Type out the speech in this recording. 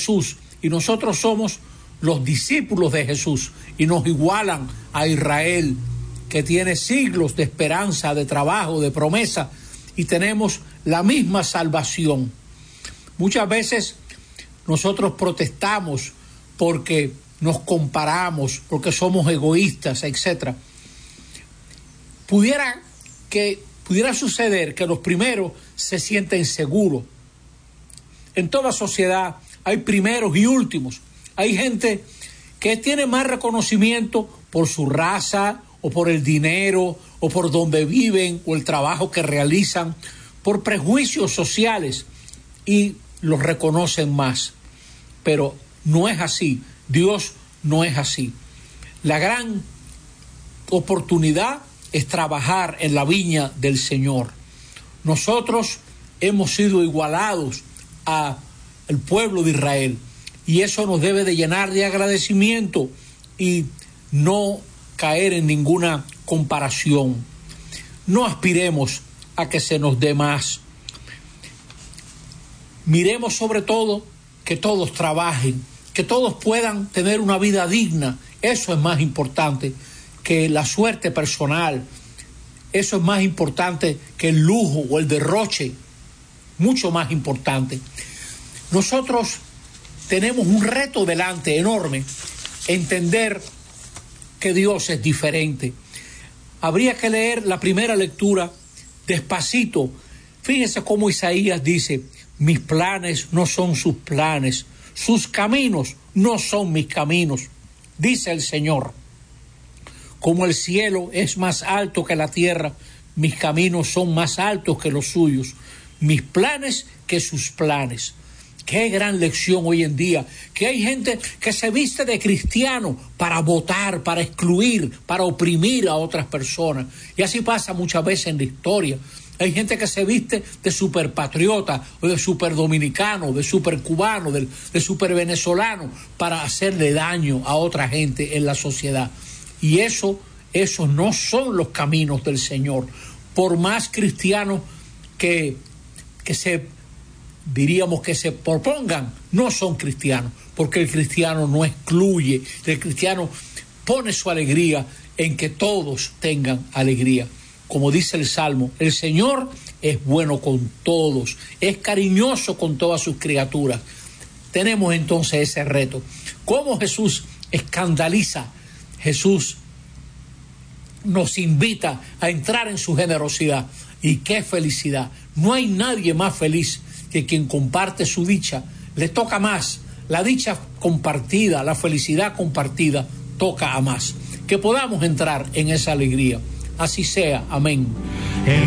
Jesús y nosotros somos los discípulos de Jesús y nos igualan a Israel, que tiene siglos de esperanza, de trabajo, de promesa, y tenemos la misma salvación. Muchas veces nosotros protestamos porque nos comparamos, porque somos egoístas, etc. Pudiera suceder que los primeros se sienten seguros. En toda sociedad hay primeros y últimos. Hay gente que tiene más reconocimiento por su raza o por el dinero o por donde viven o el trabajo que realizan, por prejuicios sociales, y los reconocen más. Pero no es así. Dios no es así. La gran oportunidad es trabajar en la viña del Señor. Nosotros hemos sido igualados al pueblo de Israel y eso nos debe de llenar de agradecimiento y no caer en ninguna comparación. No aspiremos a que se nos dé más. Miremos sobre todo que todos trabajen, que todos puedan tener una vida digna. Eso es más importante que la suerte personal. Eso es más importante que el lujo o el derroche. Mucho más importante. Nosotros tenemos un reto delante enorme, entender que Dios es diferente. Habría que leer la primera lectura despacito. Fíjense cómo Isaías dice: mis planes no son sus planes, sus caminos no son mis caminos, dice el Señor. Como el cielo es más alto que la tierra, mis caminos son más altos que los suyos, mis planes que sus planes. Qué gran lección hoy en día, que hay gente que se viste de cristiano para votar, para excluir, para oprimir a otras personas. Y así pasa muchas veces en la historia. Hay gente que se viste de superpatriota, o de superdominicano, de supercubano, de supervenezolano, para hacerle daño a otra gente en la sociedad. Y esos no son los caminos del Señor. Por más cristianos que se propongan, no son cristianos, porque el cristiano no excluye, el cristiano pone su alegría en que todos tengan alegría. Como dice el Salmo, el Señor es bueno con todos, es cariñoso con todas sus criaturas. Tenemos entonces ese reto. ¿Cómo Jesús escandaliza? Jesús nos invita a entrar en su generosidad. Y qué felicidad. No hay nadie más feliz que quien comparte su dicha. Le toca más. La dicha compartida, la felicidad compartida, toca a más. Que podamos entrar en esa alegría. Así sea. Amén.